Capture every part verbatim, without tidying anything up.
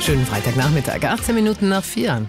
Schönen Freitagnachmittag, achtzehn Minuten nach vier.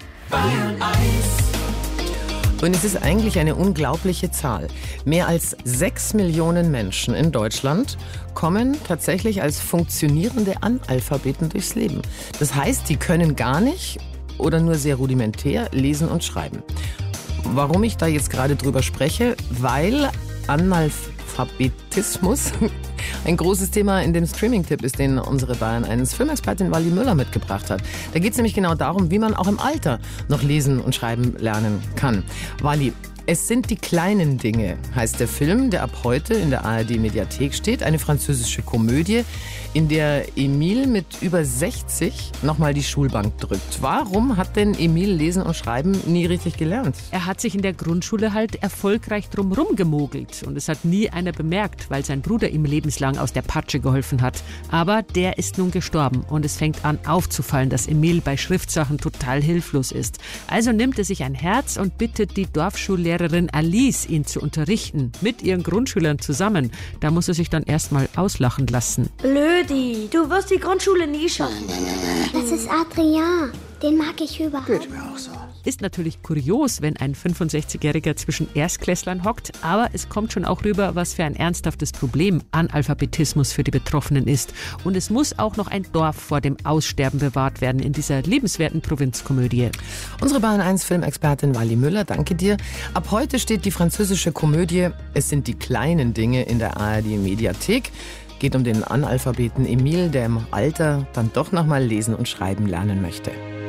Und es ist eigentlich eine unglaubliche Zahl. Mehr als sechs Millionen Menschen in Deutschland kommen tatsächlich als funktionierende Analphabeten durchs Leben. Das heißt, die können gar nicht oder nur sehr rudimentär lesen und schreiben. Warum ich da jetzt gerade drüber spreche? Weil Analphabetismus ein großes Thema in dem Streaming-Tipp ist, den unsere Bayern eins Filmexpertin Wally Müller mitgebracht hat. Da geht es nämlich genau darum, wie man auch im Alter noch lesen und schreiben lernen kann. Wally, es sind die kleinen Dinge, heißt der Film, der ab heute in der A R D-Mediathek steht. Eine französische Komödie, in der Emil mit über sechzig nochmal die Schulbank drückt. Warum hat denn Emil Lesen und Schreiben nie richtig gelernt? Er hat sich in der Grundschule halt erfolgreich drumherum gemogelt. Und es hat nie einer bemerkt, weil sein Bruder ihm lebenslang aus der Patsche geholfen hat. Aber der ist nun gestorben und es fängt an aufzufallen, dass Emil bei Schriftsachen total hilflos ist. Also nimmt er sich ein Herz und bittet die Dorfschullehrerin Alice, ihn zu unterrichten, mit ihren Grundschülern zusammen. Da muss er sich dann erstmal auslachen lassen. Blödi, du wirst die Grundschule nie schaffen. Das ist Adrian, den mag ich überhaupt. Geht mir auch so. Ist natürlich kurios, wenn ein fünfundsechzigjähriger zwischen Erstklässlern hockt, aber es kommt schon auch rüber, was für ein ernsthaftes Problem Analphabetismus für die Betroffenen ist. Und es muss auch noch ein Dorf vor dem Aussterben bewahrt werden in dieser liebenswerten Provinzkomödie. Unsere Bayern eins Filmexpertin Wally Müller, danke dir. Ab heute steht die französische Komödie Es sind die kleinen Dinge in der A R D-Mediathek. Geht um den Analphabeten Emil, der im Alter dann doch noch mal lesen und schreiben lernen möchte.